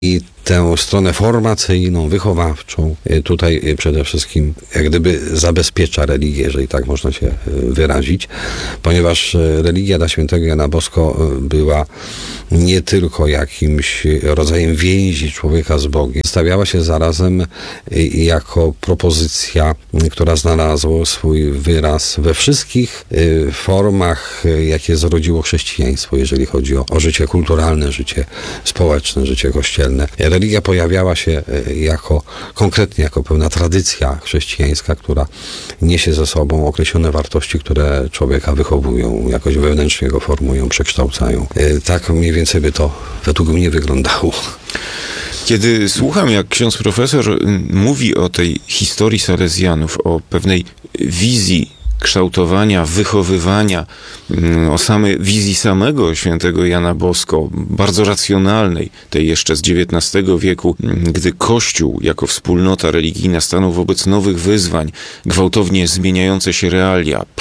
I tę stronę formacyjną, wychowawczą tutaj przede wszystkim jak gdyby zabezpiecza religię, jeżeli tak można się wyrazić, ponieważ religia dla świętego Jana Bosko była nie tylko jakimś rodzajem więzi człowieka z Bogiem, stawiała się zarazem jako propozycja, która znalazła swój wyraz we wszystkich formach, jakie zrodziło chrześcijaństwo, jeżeli chodzi o życie kulturalne, życie społeczne, życie kościelne. Religia pojawiała się konkretnie jako pewna tradycja chrześcijańska, która niesie ze sobą określone wartości, które człowieka wychowują, jakoś wewnętrznie go formują, przekształcają. Tak mniej więcej by to według mnie wyglądało. Kiedy słucham, jak ksiądz profesor mówi o tej historii Salezjanów, o pewnej wizji kształtowania, wychowywania, o samej wizji samego świętego Jana Bosko, bardzo racjonalnej, tej jeszcze z XIX wieku, gdy Kościół jako wspólnota religijna stanął wobec nowych wyzwań, gwałtownie zmieniające się realia,